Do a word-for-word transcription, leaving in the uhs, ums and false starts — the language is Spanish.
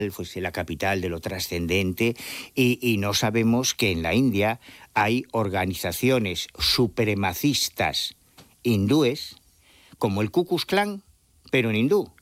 fuese la capital de lo trascendente, y, y no sabemos que en la India hay organizaciones supremacistas hindúes, como el Ku Klux Klan, pero en hindú.